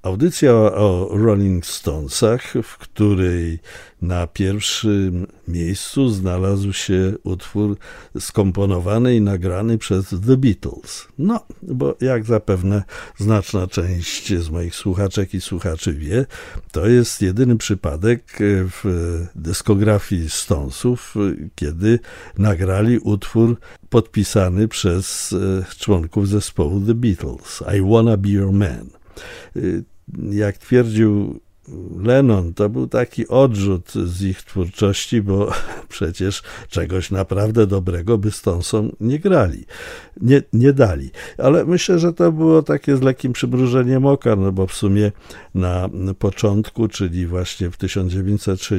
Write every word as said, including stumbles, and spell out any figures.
Audycja o Rolling Stonesach, w której na pierwszym miejscu znalazł się utwór skomponowany i nagrany przez The Beatles. No, bo jak zapewne znaczna część z moich słuchaczek i słuchaczy wie, to jest jedyny przypadek w dyskografii Stonesów, kiedy nagrali utwór podpisany przez członków zespołu The Beatles. I Wanna Be Your Man. Jak twierdził Lennon, to był taki odrzut z ich twórczości, bo przecież czegoś naprawdę dobrego by Stonesom nie grali, nie, nie dali. Ale myślę, że to było takie z lekkim przymrużeniem oka, no bo w sumie na początku, czyli właśnie w tysiąc dziewięćset sześćdziesiątym